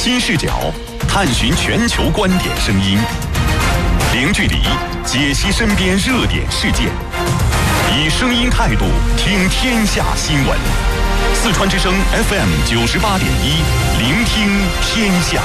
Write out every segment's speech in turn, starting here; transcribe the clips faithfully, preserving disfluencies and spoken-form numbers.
新视角，探寻全球观点声音，零距离解析身边热点事件，以声音态度听天下新闻。四川之声 F M 九十八点一，聆听天下。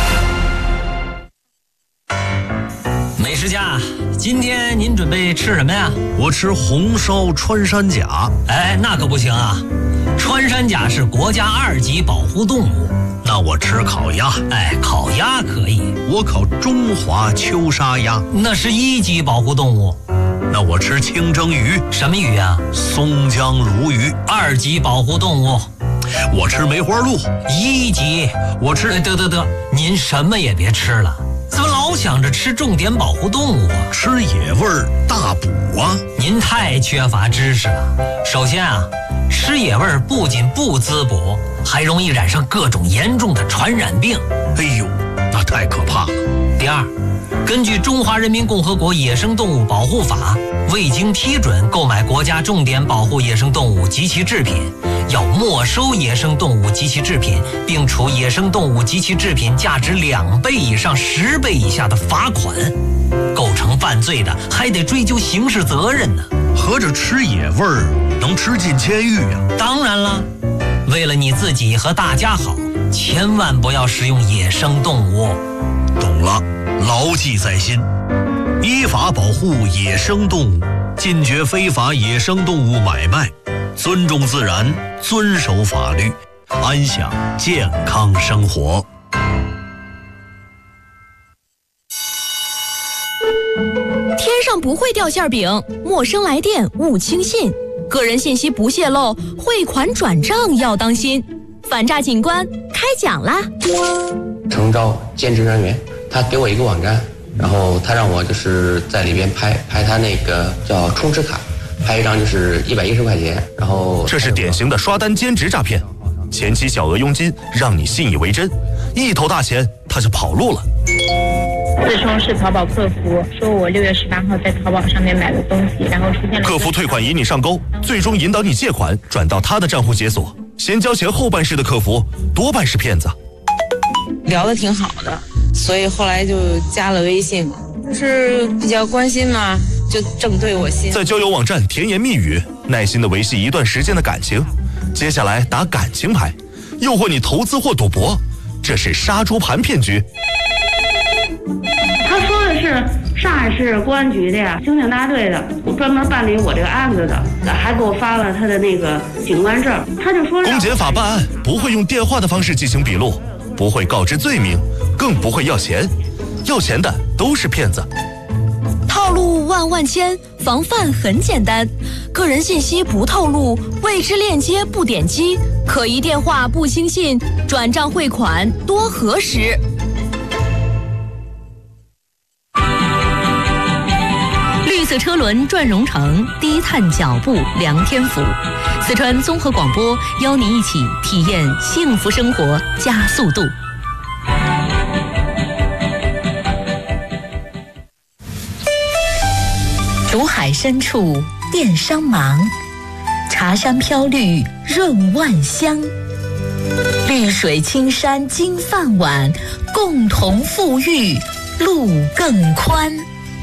美食家，今天您准备吃什么呀？ 我吃红烧穿山甲。 哎，那可不行啊！穿山甲是国家二级保护动物。 那我吃烤鸭。 哎，烤鸭可以。 我烤中华秋沙鸭。 那是一级保护动物。 那我吃清蒸鱼。 什么鱼啊？ 松江鲈鱼。 二级保护动物。 我吃梅花鹿。 一级。 我吃…… 得得得，您什么也别吃了。怎么老想着吃重点保护动物啊？ 吃野味儿大补啊！ 您太缺乏知识了。首先啊，吃野味儿不仅不滋补，还容易染上各种严重的传染病。 哎呦，那太可怕了。 第二，根据《中华人民共和国野生动物保护法》，未经批准购买国家重点保护野生动物及其制品，要没收野生动物及其制品，并处野生动物及其制品价值两倍以上十倍以下的罚款。构成犯罪的，还得追究刑事责任呢。 合着吃野味儿能吃进监狱呀？ 当然了，为了你自己和大家好，千万不要食用野生动物。 懂了，牢记在心。依法保护野生动物，禁绝非法野生动物买卖，尊重自然，遵守法律，安享健康生活。 天上不会掉馅饼，陌生来电勿轻信，个人信息不泄露，汇款转账要当心。反诈警官开讲啦！ 诚招兼职人员，他给我一个网站，然后他让我就是在里边拍拍他那个叫充值卡，拍一张就是一百一十块钱，然后这是典型的刷单兼职诈骗，前期小额佣金让你信以为真，一头大钱他就跑路了。 自称是淘宝客服，说我六月十八号在淘宝上面买了东西，然后出现了客服退款引你上钩，最终引导你借款转到他的账户解锁。先交钱后办事的客服多半是骗子。 聊得挺好的，所以后来就加了微信，就是比较关心嘛，就正对我心。 在交友网站甜言蜜语，耐心的维系一段时间的感情，接下来打感情牌，诱惑你投资或赌博，这是杀猪盘骗局。 他说的是上海市公安局的呀，刑警大队的，专门办理我这个案子的，还给我发了他的那个警官证。他就说公检法办案不会用电话的方式进行笔录，不会告知罪名，更不会要钱，要钱的都是骗子。 套路万万千，防范很简单，个人信息不透露，未知链接不点击，可疑电话不轻信，转账汇款多核实。绿色车轮转蓉城，低碳脚步量天府。四川综合广播邀您一起体验幸福生活加速度。竹海深处电商忙，茶山飘绿润万香。绿水青山金饭碗，共同富裕路更宽。